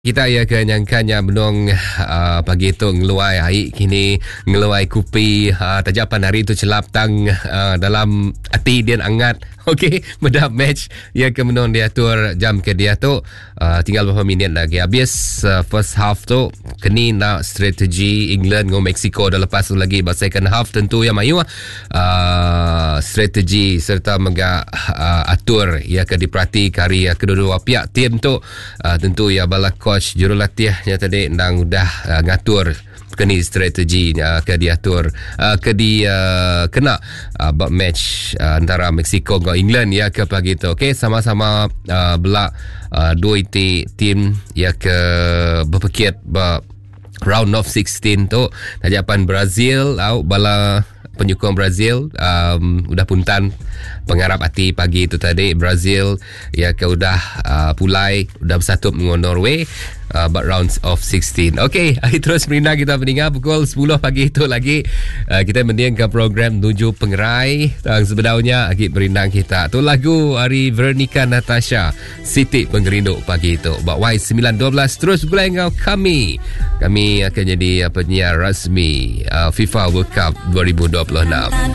Kita ya kenyangkannya benong pagi itu ngeluai air kini ngeluai kupi tajapan hari itu celap tang dalam hati dia angat. Okey, beda match ya ke menong diatur jam ke dia tu tinggal beberapa minit lagi habis first half tu kini nak strategi England dengan Mexico dah lepas tu lagi second half tentu yang mayu strategi serta mega atur ya ke diperhati kari kedua-dua pihak tim tu tentu ya bala coach jurulatihnya tadi nang udah ngatur kini strategi ke diatur ke di kena match antara Mexico dengan England ya ke pagi tu. Okey, sama-sama belak dua tim ya ke berpikir round of 16 tu tajapan Brazil bala penyokong Brazil udah puntan pengharap hati pagi itu tadi Brazil ya ke udah pulai udah bersatu dengan Norway but rounds of 16. Okey, terus merindah kita mendengar pukul 10 pagi itu lagi kita mendengarkan program Nuju Pengerai sebenarnya lagi berindang kita tu lagu hari Veronica Natasha Siti Pengerinduk pagi itu buat Y912 terus gulai dengan kami akan jadi penyiar rasmi FIFA World Cup 2026.